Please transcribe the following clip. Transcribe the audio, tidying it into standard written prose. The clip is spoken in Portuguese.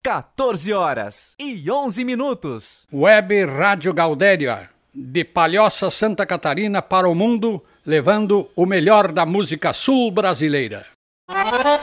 14h11. Web Rádio Gaudéria, de Palhoça, Santa Catarina para o mundo, levando o melhor da música sul brasileira.